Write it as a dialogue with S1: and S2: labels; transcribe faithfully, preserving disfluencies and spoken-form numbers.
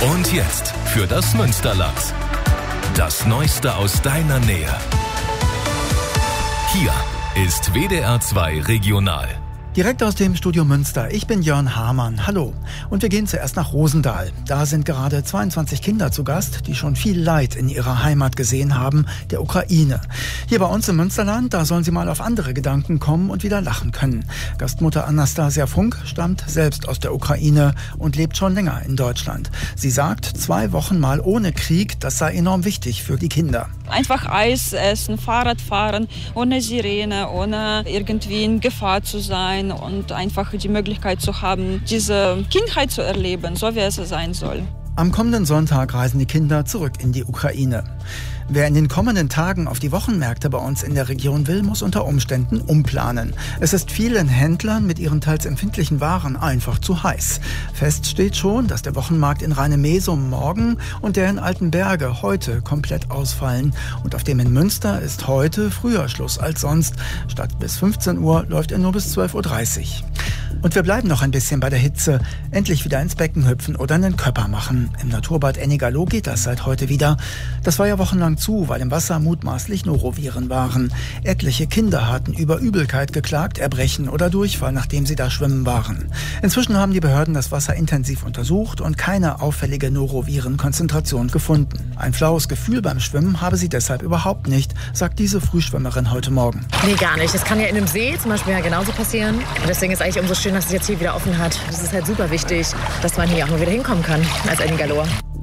S1: Und jetzt für das Münsterland. Das Neueste aus deiner Nähe. Hier ist W D R zwei Regional.
S2: Direkt aus dem Studio Münster. Ich bin Jörn Hamann. Hallo. Und wir gehen zuerst nach Rosendahl. Da sind gerade zweiundzwanzig Kinder zu Gast, die schon viel Leid in ihrer Heimat gesehen haben, der Ukraine. Hier bei uns im Münsterland, da sollen sie mal auf andere Gedanken kommen und wieder lachen können. Gastmutter Anastasia Funk stammt selbst aus der Ukraine und lebt schon länger in Deutschland. Sie sagt, zwei Wochen mal ohne Krieg, das sei enorm wichtig für die Kinder.
S3: Einfach Eis essen, Fahrrad fahren, ohne Sirene, ohne irgendwie in Gefahr zu sein und einfach die Möglichkeit zu haben, diese Kindheit zu erleben, so wie es sein soll.
S2: Am kommenden Sonntag reisen die Kinder zurück in die Ukraine. Wer in den kommenden Tagen auf die Wochenmärkte bei uns in der Region will, muss unter Umständen umplanen. Es ist vielen Händlern mit ihren teils empfindlichen Waren einfach zu heiß. Fest steht schon, dass der Wochenmarkt in Rheine-Mesum morgen und der in Altenberge heute komplett ausfallen. Und auf dem in Münster ist heute früher Schluss als sonst. Statt bis fünfzehn Uhr läuft er nur bis zwölf Uhr dreißig. Und wir bleiben noch ein bisschen bei der Hitze. Endlich wieder ins Becken hüpfen oder einen Köpper machen. Im Naturbad Ennigaloh geht das seit heute wieder. Das war ja wochenlang zu, weil im Wasser mutmaßlich Noroviren waren. Etliche Kinder hatten über Übelkeit geklagt, Erbrechen oder Durchfall, nachdem sie da schwimmen waren. Inzwischen haben die Behörden das Wasser intensiv untersucht und keine auffällige Norovirenkonzentration gefunden. Ein flaues Gefühl beim Schwimmen habe sie deshalb überhaupt nicht, sagt diese Frühschwimmerin heute Morgen.
S4: Nee, gar nicht. Das kann ja in einem See zum Beispiel ja genauso passieren. Und deswegen ist eigentlich umso schön, dass es jetzt hier wieder offen hat. Das ist halt super wichtig, dass man hier auch mal wieder hinkommen kann als Ennigaloh.